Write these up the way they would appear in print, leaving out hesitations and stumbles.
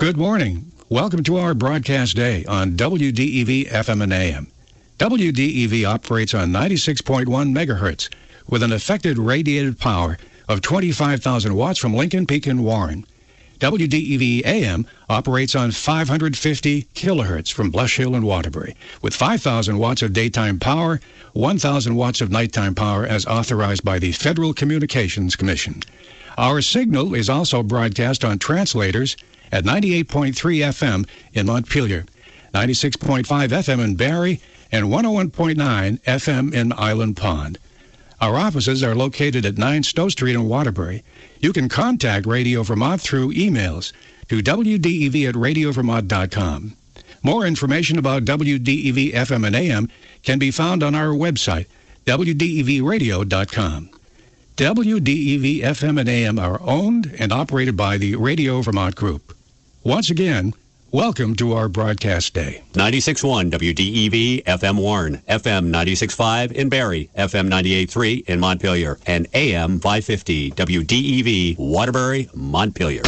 Good morning. Welcome to our broadcast day on WDEV FM and AM. WDEV operates on 96.1 megahertz with an effective radiated power of 25,000 watts from Lincoln Peak and Warren. WDEV AM operates on 550 kilohertz from Blush Hill and Waterbury with 5,000 watts of daytime power, 1,000 watts of nighttime power as authorized by the Federal Communications Commission. Our signal is also broadcast on translators at 98.3 FM in Montpelier, 96.5 FM in Barrie, and 101.9 FM in Island Pond. Our offices are located at 9 Stowe Street in Waterbury. You can contact Radio Vermont through emails to wdev@radiovermont.com. More information about WDEV FM and AM can be found on our website, wdevradio.com. WDEV FM and AM are owned and operated by the Radio Vermont Group. Once again, welcome to our broadcast day. 96.1 WDEV FM Warren, FM 96.5 in Barrie, FM 98.3 in Montpelier, and AM 550 WDEV Waterbury, Montpelier.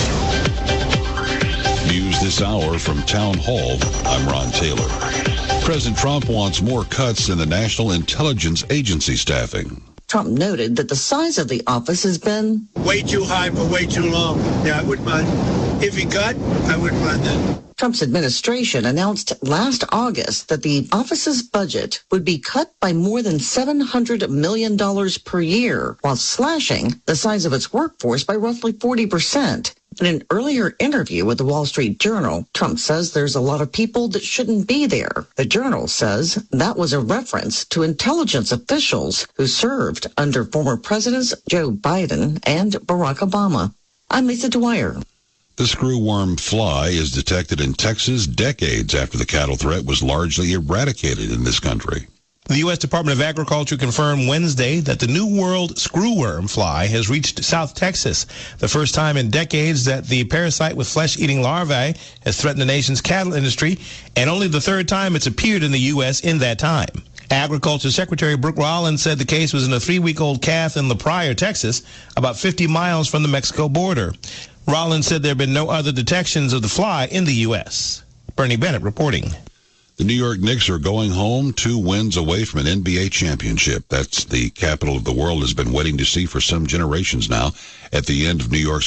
News this hour from Town Hall. I'm Ron Taylor. President Trump wants more cuts in the National Intelligence Agency staffing. Trump noted that the size of the office has been way too high for way too long. Yeah, I wouldn't mind. If he cut, I wouldn't mind that. Trump's administration announced last August that the office's budget would be cut by more than $700 million per year, while slashing the size of its workforce by roughly 40%. In an earlier interview with the Wall Street Journal, Trump says there's a lot of people that shouldn't be there. The Journal says that was a reference to intelligence officials who served under former presidents Joe Biden and Barack Obama. I'm Lisa Dwyer. The screwworm fly is detected in Texas decades after the cattle threat was largely eradicated in this country. The U.S. Department of Agriculture confirmed Wednesday that the New World screwworm fly has reached South Texas, the first time in decades that the parasite with flesh-eating larvae has threatened the nation's cattle industry, and only the third time it's appeared in the U.S. in that time. Agriculture Secretary Brooke Rollins said the case was in a 3-week-old calf in La Pryor, Texas, about 50 miles from the Mexico border. Rollins said there have been no other detections of the fly in the U.S. Bernie Bennett reporting. The New York Knicks are going home 2 wins away from an NBA championship. That's the capital of the world has been waiting to see for some generations now. At the end of New York's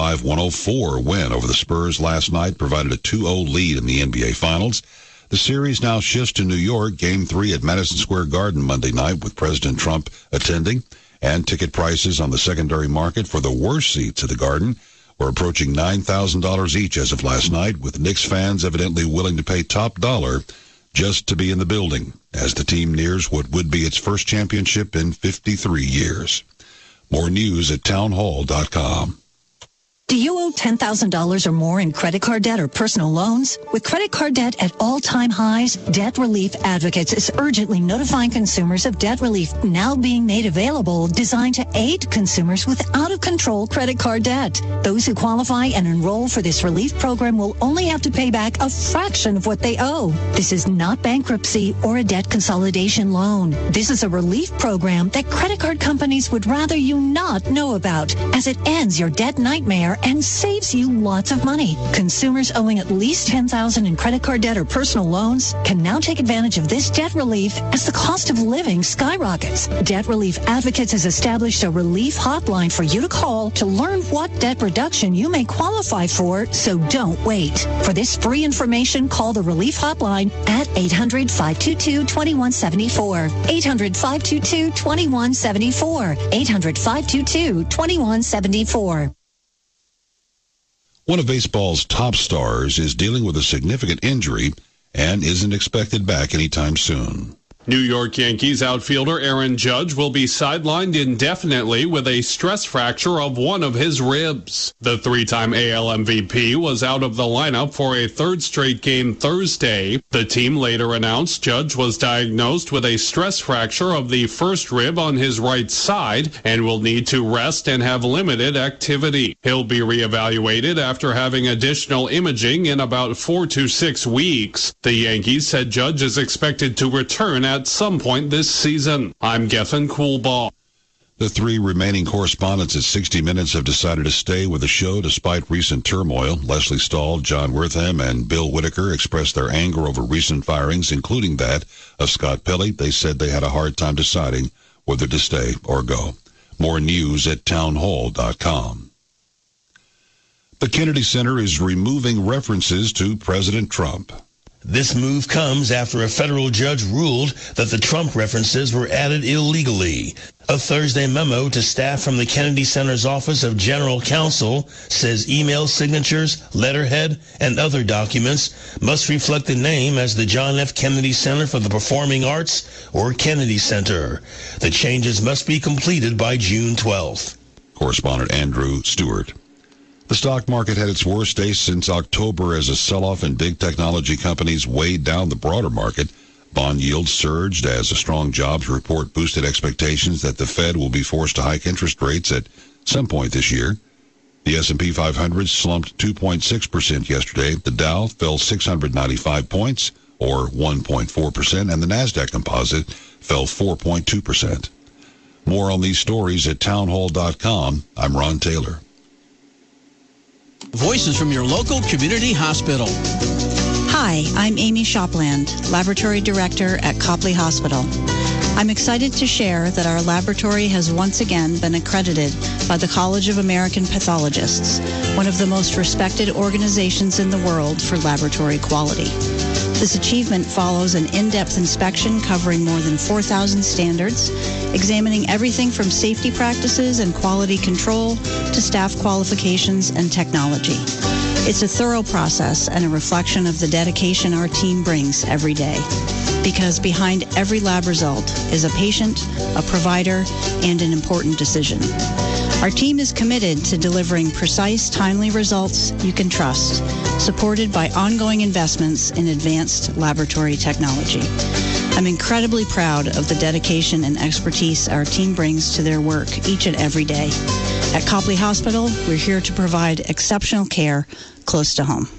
105-104 win over the Spurs last night provided a 2-0 lead in the NBA Finals. The series now shifts to New York, Game 3 at Madison Square Garden Monday night with President Trump attending. And ticket prices on the secondary market for the worst seats at the Garden were approaching $9,000 each as of last night, with Knicks fans evidently willing to pay top dollar just to be in the building as the team nears what would be its first championship in 53 years. More news at townhall.com. Do you owe $10,000 or more in credit card debt or personal loans? With credit card debt at all-time highs, Debt Relief Advocates is urgently notifying consumers of debt relief now being made available, designed to aid consumers with out-of-control credit card debt. Those who qualify and enroll for this relief program will only have to pay back a fraction of what they owe. This is not bankruptcy or a debt consolidation loan. This is a relief program that credit card companies would rather you not know about, as it ends your debt nightmare and saves you lots of money. Consumers owing at least $10,000 in credit card debt or personal loans can now take advantage of this debt relief as the cost of living skyrockets. Debt Relief Advocates has established a relief hotline for you to call to learn what debt reduction you may qualify for, so don't wait. For this free information, call the relief hotline at 800-522-2174. 800-522-2174. 800-522-2174. One of baseball's top stars is dealing with a significant injury and isn't expected back anytime soon. New York Yankees outfielder Aaron Judge will be sidelined indefinitely with a stress fracture of one of his ribs. The 3-time AL MVP was out of the lineup for a third straight game Thursday. The team later announced Judge was diagnosed with a stress fracture of the first rib on his right side and will need to rest and have limited activity. He'll be reevaluated after having additional imaging in about 4 to 6 weeks. The Yankees said Judge is expected to return at some point this season. I'm Gethin Coolbaugh. The three remaining correspondents at 60 Minutes have decided to stay with the show despite recent turmoil. Leslie Stahl, John Wortham, and Bill Whitaker expressed their anger over recent firings, including that of Scott Pelley. They said they had a hard time deciding whether to stay or go. More news at townhall.com. The Kennedy Center is removing references to President Trump. This move comes after a federal judge ruled that the Trump references were added illegally. A Thursday memo to staff from the Kennedy Center's Office of General Counsel says email signatures, letterhead, and other documents must reflect the name as the John F. Kennedy Center for the Performing Arts or Kennedy Center. The changes must be completed by June 12th. Correspondent Andrew Stewart. The stock market had its worst day since October as a sell-off in big technology companies weighed down the broader market. Bond yields surged as a strong jobs report boosted expectations that the Fed will be forced to hike interest rates at some point this year. The S&P 500 slumped 2.6% yesterday. The Dow fell 695 points, or 1.4%, and the Nasdaq Composite fell 4.2%. More on these stories at townhall.com. I'm Ron Taylor. Voices from your local community hospital. Hi, I'm Amy Shopland, Laboratory Director at Copley Hospital. I'm excited to share that our laboratory has once again been accredited by the College of American Pathologists, one of the most respected organizations in the world for laboratory quality. This achievement follows an in-depth inspection covering more than 4,000 standards, examining everything from safety practices and quality control to staff qualifications and technology. It's a thorough process and a reflection of the dedication our team brings every day. Because behind every lab result is a patient, a provider, and an important decision. Our team is committed to delivering precise, timely results you can trust, supported by ongoing investments in advanced laboratory technology. I'm incredibly proud of the dedication and expertise our team brings to their work each and every day. At Copley Hospital, we're here to provide exceptional care close to home.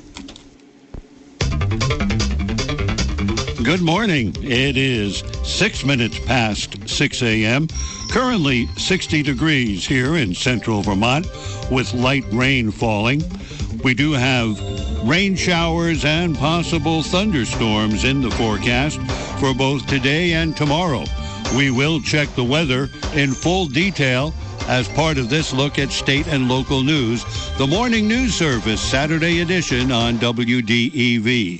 Good morning. It is 6 minutes past 6 a.m. Currently 60 degrees here in central Vermont with light rain falling. We do have rain showers and possible thunderstorms in the forecast for both today and tomorrow. We will check the weather in full detail as part of this look at state and local news, the Morning News Service, Saturday edition on WDEV.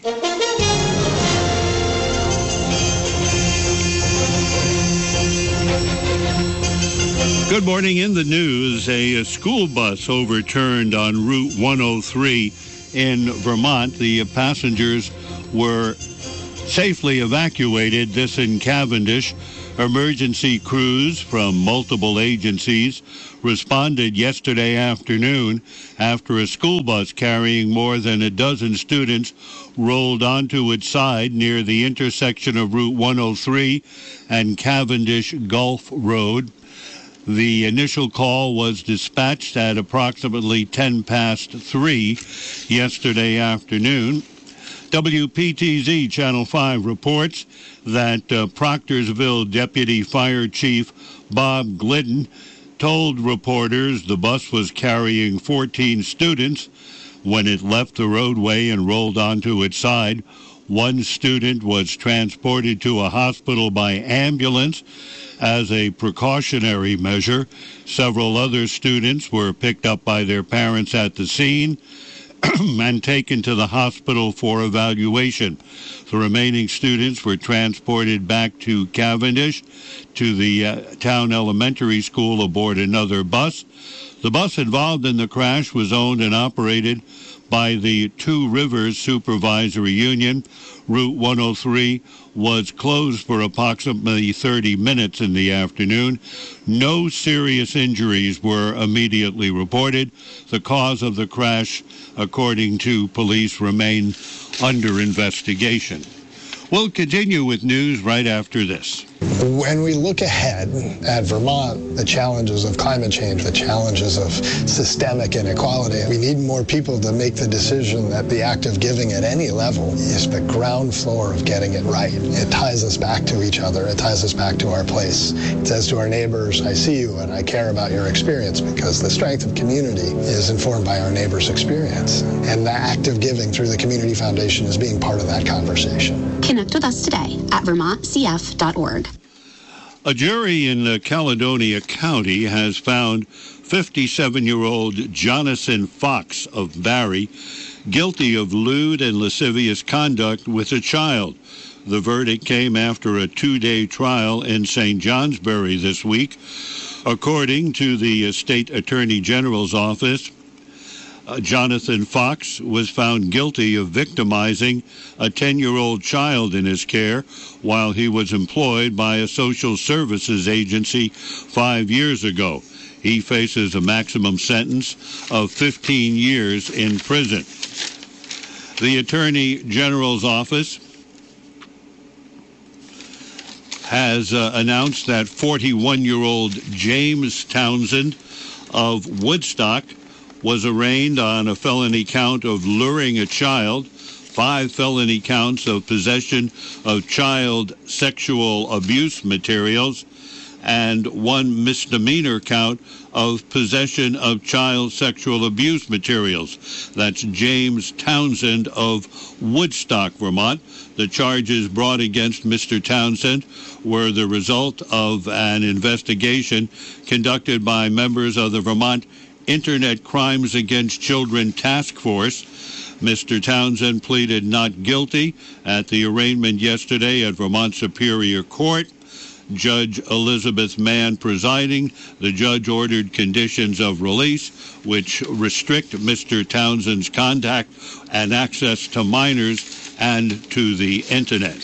Good morning. In the news, a school bus overturned on Route 103 in Vermont. The passengers were safely evacuated. This in Cavendish. Emergency crews from multiple agencies responded yesterday afternoon after a school bus carrying more than a dozen students rolled onto its side near the intersection of Route 103 and Cavendish Gulf Road. The initial call was dispatched at approximately 10 past 3 yesterday afternoon. WPTZ Channel 5 reports that Proctorsville Deputy Fire Chief Bob Glidden told reporters the bus was carrying 14 students. When it left the roadway and rolled onto its side, one student was transported to a hospital by ambulance as a precautionary measure. Several other students were picked up by their parents at the scene and taken to the hospital for evaluation. The remaining students were transported back to Cavendish to the town elementary school aboard another bus. The bus involved in the crash was owned and operated by the Two Rivers Supervisory Union. Route 103 was closed for approximately 30 minutes in the afternoon. No serious injuries were immediately reported. The cause of the crash, according to police, remain under investigation. We'll continue with news right after this. When we look ahead at Vermont, the challenges of climate change, the challenges of systemic inequality, we need more people to make the decision that the act of giving at any level is the ground floor of getting it right. It ties us back to each other. It ties us back to our place. It says to our neighbors, I see you and I care about your experience, because the strength of community is informed by our neighbors' experience. And the act of giving through the Community Foundation is being part of that conversation. Connect with us today at vermontcf.org. A jury in Caledonia County has found 57-year-old Jonathan Fox of Barrie guilty of lewd and lascivious conduct with a child. The verdict came after a 2-day trial in St. Johnsbury this week. According to the State Attorney General's office, Jonathan Fox was found guilty of victimizing a 10-year-old child in his care while he was employed by a social services agency 5 years ago. He faces a maximum sentence of 15 years in prison. The Attorney General's office has announced that 41-year-old James Townsend of Woodstock was arraigned on a felony count of luring a child, 5 felony counts of possession of child sexual abuse materials, and 1 misdemeanor count of possession of child sexual abuse materials. That's James Townsend of Woodstock, Vermont. The charges brought against Mr. Townsend were the result of an investigation conducted by members of the Vermont Internet Crimes Against Children Task Force. Mr. Townsend pleaded not guilty at the arraignment yesterday at Vermont Superior Court. Judge Elizabeth Mann presiding, the judge ordered conditions of release which restrict Mr. Townsend's contact and access to minors and to the Internet.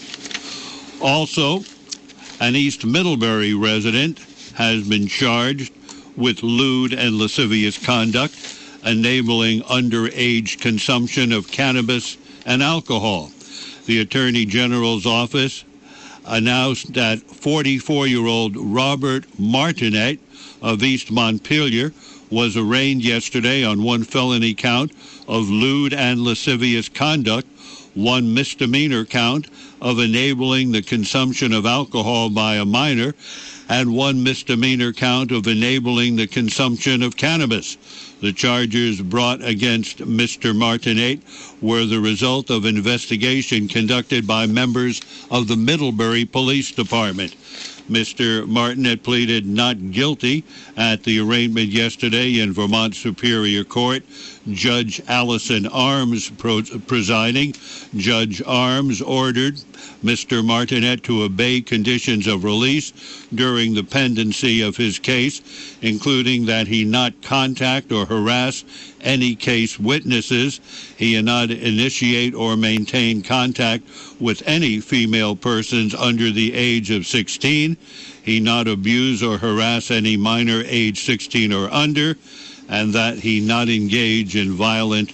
Also, an East Middlebury resident has been charged with lewd and lascivious conduct, enabling underage consumption of cannabis and alcohol. The Attorney General's office announced that 44-year-old Robert Martinet of East Montpelier was arraigned yesterday on 1 felony count of lewd and lascivious conduct, 1 misdemeanor count of enabling the consumption of alcohol by a minor, and 1 misdemeanor count of enabling the consumption of cannabis. The charges brought against Mr. Martinet were the result of investigation conducted by members of the Middlebury Police Department. Mr. Martinet pleaded not guilty at the arraignment yesterday in Vermont Superior Court. Judge Allison Arms presiding. Judge Arms ordered Mr. Martinet to obey conditions of release during the pendency of his case, including that he not contact or harass any case witnesses, he not initiate or maintain contact with any female persons under the age of 16, he not abuse or harass any minor age 16 or under, and that he not engage in violent